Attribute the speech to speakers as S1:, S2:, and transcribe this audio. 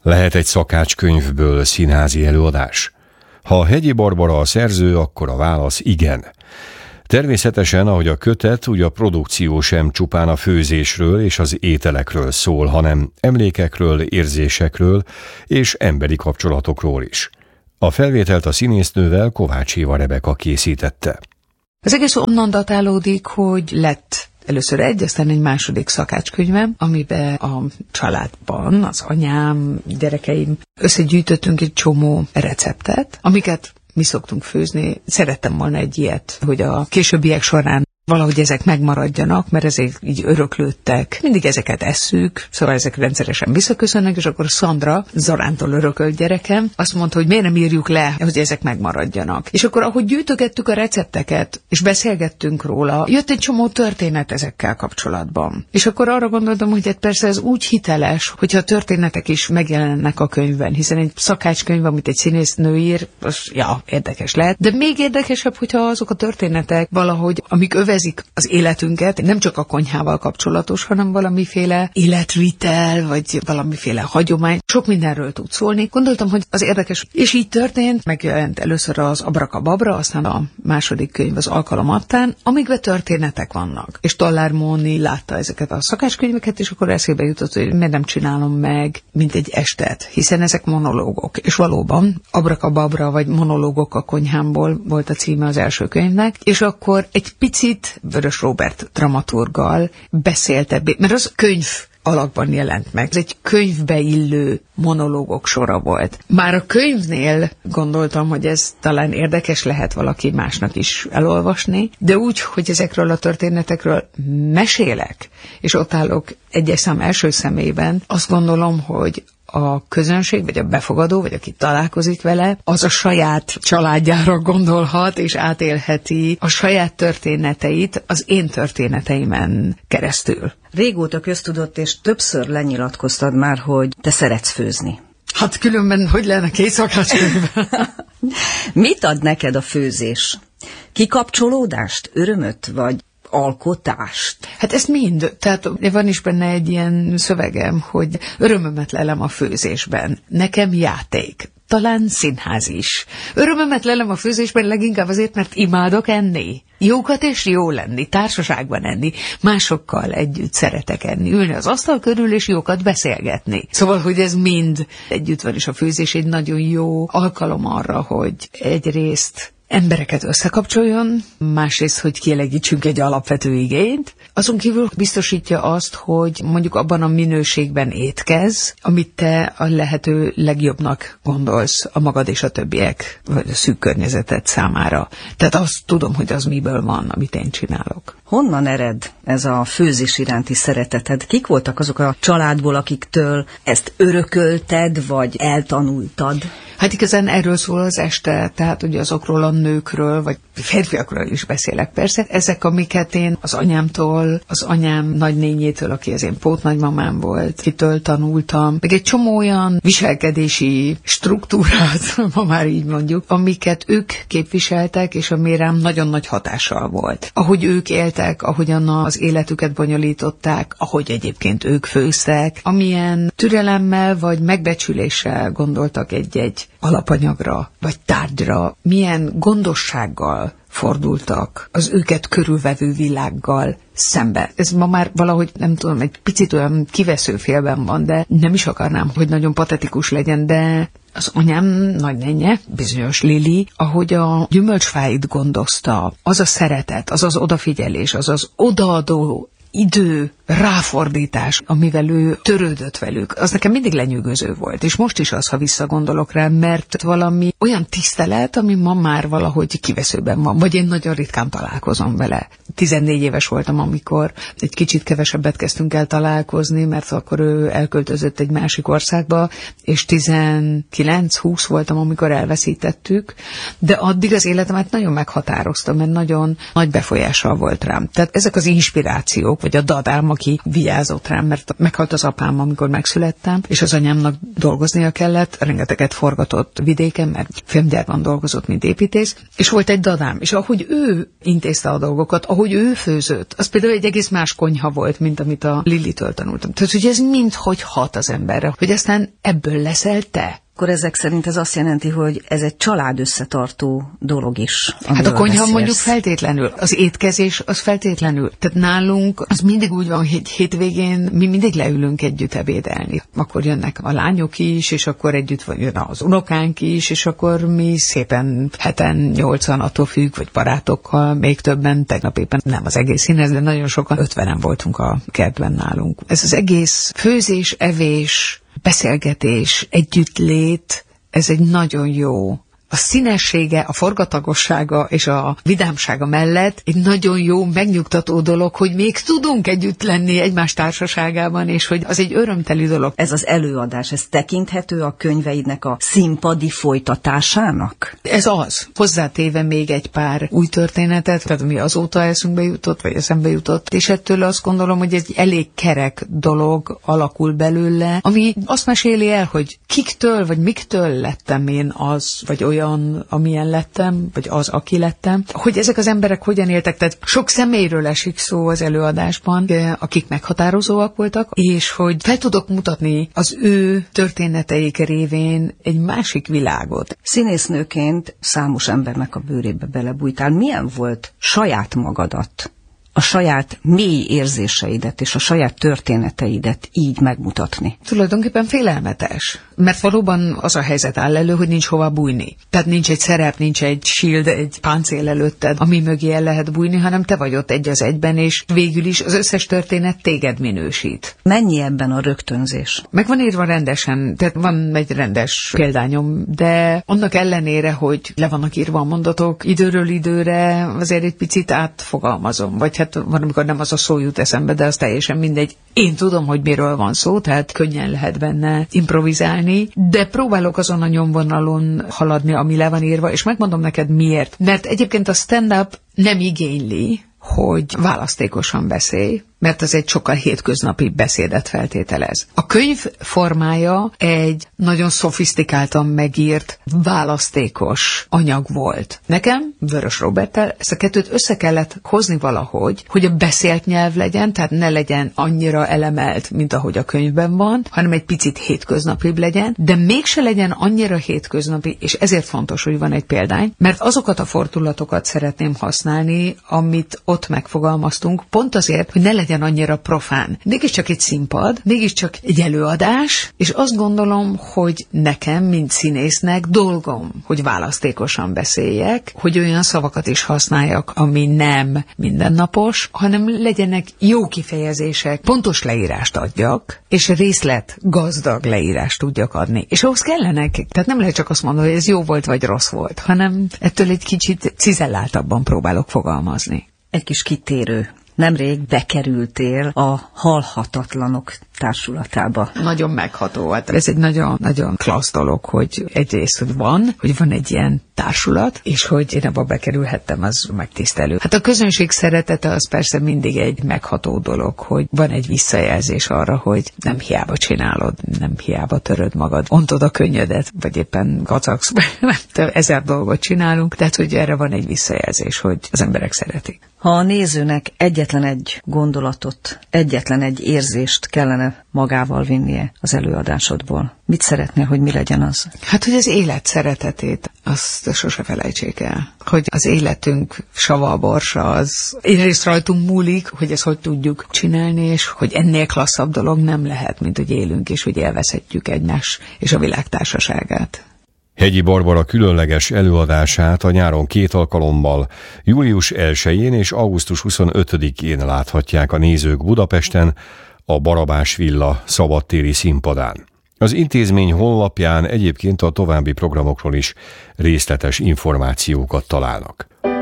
S1: Lehet egy szakácskönyvből színházi előadás? Ha Hegyi Barbara a szerző, akkor a válasz igen. Természetesen, ahogy a kötet, úgy a produkció sem csupán a főzésről és az ételekről szól, hanem emlékekről, érzésekről és emberi kapcsolatokról is. A felvételt a színésznővel, Kovács Éva Rebeka készítette.
S2: Az egész onnan datálódik, hogy lett először egy, aztán egy második szakácskönyvem, amiben a családban, az anyám, gyerekeim összegyűjtöttünk egy csomó receptet, amiket mi szoktunk főzni. Szerettem volna egy ilyet, hogy a későbbiek során valahogy ezek megmaradjanak, mert ezek így öröklődtek. Mindig ezeket esszük, szóval ezek rendszeresen visszaköszönnek, és akkor Szandra, Zorántól örökölt gyerekem, azt mondta, hogy miért nem írjuk le, hogy ezek megmaradjanak. És akkor, ahogy gyűjtögettük a recepteket, és beszélgettünk róla, jött egy csomó történet ezekkel kapcsolatban. És akkor arra gondoltam, hogy hát persze ez úgy hiteles, hogyha a történetek is megjelennek a könyvben, hiszen egy szakácskönyv, amit egy színésznő ír, az érdekes lehet, de még érdekesebb, hogyha azok a történetek valahogy, amik az életünket, nem csak a konyhával kapcsolatos, hanem valamiféle életvitel, vagy valamiféle hagyomány. Sok mindenről tud szólni. Gondoltam, hogy az érdekes, és így történt, megjelent először az Abrakababra, aztán a második könyv az Alkalomattán, amikben történetek vannak. És Tollár Móni látta ezeket a szakácskönyveket, és akkor eszébe jutott, hogy miért nem csinálom meg, mint egy estet, hiszen ezek monológok. És valóban Abrakababra, vagy monológok a konyhámból volt a címe az első könyvnek, és akkor egy picit Vörös Róbert dramaturggal beszélte, mert az könyv alakban jelent meg. Ez egy könyvbe illő monológok sora volt. Már a könyvnél gondoltam, hogy ez talán érdekes lehet valaki másnak is elolvasni, de úgy, hogy ezekről a történetekről mesélek, és ott állok egyes szám első személyben, azt gondolom, hogy a közönség, vagy a befogadó, vagy aki találkozik vele, az a saját családjára gondolhat, és átélheti a saját történeteit az én történeteimen keresztül.
S3: Régóta köztudott, és többször lenyilatkoztad már, hogy te szeretsz főzni.
S2: Hát különben hogy lenne két szakácskönyv?
S3: Mit ad neked a főzés? Kikapcsolódást, örömöt, vagy alkotást?
S2: Hát ez mind. Tehát van is benne egy ilyen szövegem, hogy örömömet lelem a főzésben. Nekem játék. Talán színház is. Örömömet lelem a főzésben leginkább azért, mert imádok enni. Jókat és jó lenni, társaságban enni, másokkal együtt szeretek enni, ülni az asztal körül és jókat beszélgetni. Szóval, hogy ez mind együtt van, és a főzés egy nagyon jó alkalom arra, hogy egyrészt embereket összekapcsoljon, másrészt, hogy kielégítsünk egy alapvető igényt. Azon kívül biztosítja azt, hogy mondjuk abban a minőségben étkezz, amit te a lehető legjobbnak gondolsz a magad és a többiek, vagy a szűk környezeted számára. Tehát azt tudom, hogy az miből van, amit én csinálok.
S3: Honnan ered ez a főzés iránti szereteted? Kik voltak azok a családból, akiktől ezt örökölted, vagy eltanultad?
S2: Hát igazán erről szól az este, tehát ugye azokról a nőkről, vagy férfiakról is beszélek persze. Ezek, amiket én az anyámtól, az anyám nagynényétől, aki az én pótnagymamám volt, kitől tanultam, meg egy csomó olyan viselkedési struktúrát, ma már így mondjuk, amiket ők képviseltek, és ami rám nagyon nagy hatással volt. Ahogy ők éltek, ahogyan az életüket bonyolították, ahogy egyébként ők főztek, amilyen türelemmel vagy megbecsüléssel gondoltak egy alapanyagra, vagy tárgyra, milyen gondossággal fordultak az őket körülvevő világgal szembe. Ez ma már valahogy, nem tudom, egy picit olyan kivesző félben van, de nem is akarnám, hogy nagyon patetikus legyen, de az anyám nagynénye, bizonyos Lili, ahogy a gyümölcsfáit gondozta, az a szeretet, az az odafigyelés, az az odaadó idő, ráfordítás, amivel ő törődött velük, az nekem mindig lenyűgöző volt, és most is az, ha visszagondolok rá, mert valami olyan tisztelet, ami ma már valahogy kiveszőben van, vagy én nagyon ritkán találkozom vele. 14 éves voltam, amikor egy kicsit kevesebbet kezdtünk el találkozni, mert akkor ő elköltözött egy másik országba, és 19-20 voltam, amikor elveszítettük, de addig az életemet nagyon meghatározta, mert nagyon nagy befolyással volt rám. Tehát ezek az inspirációk, vagy a dadám, aki vigyázott rám, mert meghalt az apám, amikor megszülettem, és az anyámnak dolgoznia kellett, rengeteget forgatott vidéken, mert filmgyárban dolgozott, mint építész, és volt egy dadám, és ahogy ő intézte a dolgokat, ahogy ő főzött, az például egy egész más konyha volt, mint amit a Lillitől tanultam. Tehát, hogy ez mindhogy hat az emberre, hogy aztán ebből leszel te.
S3: Akkor ezek szerint ez azt jelenti, hogy ez egy család összetartó dolog is.
S2: Hát a konyha mondjuk feltétlenül, az étkezés az feltétlenül. Tehát nálunk az mindig úgy van, hogy hétvégén mi mindig leülünk együtt ebédelni. Akkor jönnek a lányok is, és akkor együtt jön az unokánk is, és akkor mi szépen 7-8-an attól függ, vagy barátokkal, még többen, tegnap éppen nem az egész színes, de nagyon sokan, 50-en voltunk a kertben nálunk. Ez az egész főzés, evés, beszélgetés, együttlét, ez egy nagyon jó. A színessége, a forgatagossága és a vidámsága mellett egy nagyon jó, megnyugtató dolog, hogy még tudunk együtt lenni egymás társaságában, és hogy az egy örömteli dolog.
S3: Ez az előadás, ez tekinthető a könyveidnek a színpadi folytatásának?
S2: Ez az. Hozzátéve még egy pár új történetet, tehát ami azóta eszünkbe jutott, vagy eszembe jutott, és ettől azt gondolom, hogy egy elég kerek dolog alakul belőle, ami azt meséli el, hogy kiktől, vagy miktől lettem én az, vagy olyan, amilyen lettem, vagy az, aki lettem, hogy ezek az emberek hogyan éltek, tehát sok személyről esik szó az előadásban, akik meghatározóak voltak, és hogy fel tudok mutatni az ő történeteik révén egy másik világot.
S3: Színésznőként számos embernek a bőrébe belebújtál. Milyen volt saját magadat, a saját mély érzéseidet és a saját történeteidet így megmutatni?
S2: Tulajdonképpen félelmetes, mert valóban az a helyzet áll elő, hogy nincs hova bújni. Tehát nincs egy szerep, nincs egy shield, egy páncél előtted, ami mögé el lehet bújni, hanem te vagy ott egy az egyben, és végül is az összes történet téged minősít.
S3: Mennyi ebben a rögtönzés?
S2: Meg van írva rendesen, tehát van egy rendes példányom, de annak ellenére, hogy le vannak írva a mondatok, időről időre azért egy picit átfogalmazom, vagy hát van, amikor nem az a szó jut eszembe, de az teljesen mindegy. Én tudom, hogy miről van szó, tehát könnyen lehet benne improvizálni, de próbálok azon a nyomvonalon haladni, ami le van írva, és megmondom neked miért. Mert egyébként a stand-up nem igényli, hogy választékosan beszélj, mert az egy sokkal hétköznapi beszédet feltételez. A könyv formája egy nagyon szofisztikáltan megírt, választékos anyag volt. Nekem, Vörös Róberttel, ezt a kettőt össze kellett hozni valahogy, hogy a beszélt nyelv legyen, tehát ne legyen annyira elemelt, mint ahogy a könyvben van, hanem egy picit hétköznapibb legyen, de mégse legyen annyira hétköznapi, és ezért fontos, hogy van egy példány, mert azokat a fordulatokat szeretném használni, amit ott megfogalmaztunk, pont azért, hogy ne legyen annyira profán. Mégiscsak egy színpad, mégiscsak egy előadás, és azt gondolom, hogy nekem, mint színésznek dolgom, hogy választékosan beszéljek, hogy olyan szavakat is használjak, ami nem mindennapos, hanem legyenek jó kifejezések, pontos leírást adjak, és részlet gazdag leírást tudjak adni. És ahhoz kellenek, tehát nem lehet csak azt mondani, hogy ez jó volt vagy rossz volt, hanem ettől egy kicsit cizelláltabban próbálok fogalmazni.
S3: Egy kis kitérő. Nemrég bekerültél a Halhatatlanok társulatába.
S2: Nagyon megható. Hát ez egy nagyon klassz dolog, hogy egyrészt hogy van egy ilyen társulat, és hogy én abba bekerülhettem, az megtisztelő. Hát a közönség szeretete az persze mindig egy megható dolog, hogy van egy visszajelzés arra, hogy nem hiába csinálod, nem hiába töröd magad, ontod a könnyödet, vagy éppen kacagsz, 1000 dolgot csinálunk, tehát hogy erre van egy visszajelzés, hogy az emberek szeretik.
S3: Ha a nézőnek egyetlen egy gondolatot, egyetlen egy érzést kellene magával vinnie az előadásodból, mit szeretnél, hogy mi legyen az?
S2: Hát, hogy az élet szeretetét, azt sose felejtsék el. Hogy az életünk savaborsa az egyrészt rajtunk múlik, hogy ezt hogy tudjuk csinálni, és hogy ennél klasszabb dolog nem lehet, mint hogy élünk, és hogy élvezhetjük egymás és a világ társaságát.
S1: Hegyi Barbara különleges előadását a nyáron 2 alkalommal, július 1-én és augusztus 25-én láthatják a nézők Budapesten, a Barabás Villa szabadtéri színpadán. Az intézmény honlapján egyébként a további programokról is részletes információkat találnak.